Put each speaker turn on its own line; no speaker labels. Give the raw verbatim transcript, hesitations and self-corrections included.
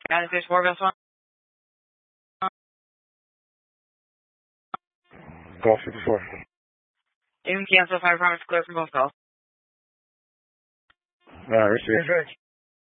Guys, there's four best one.
Golf fifty-four.
You can cancel if I promise clear from both calls.
Uh, receive.